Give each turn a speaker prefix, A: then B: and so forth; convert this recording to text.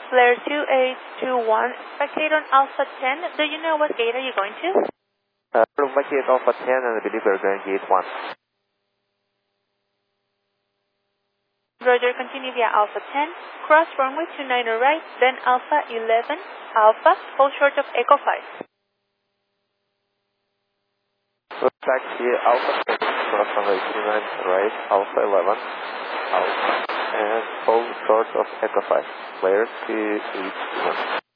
A: Flare 2821, spectate on Alpha 10. Do you know what gate are you going to?
B: Looks like it's Alpha 10 and I believe we're going gate 1.
A: Roger, continue via Alpha 10. Cross runway 29 right, then Alpha 11. Alpha, hold short of Echo 5.
B: Looks like here Alpha 10, cross runway 29 right, Alpha 11, Alpha, and hold short of Echo 5. Flare 281.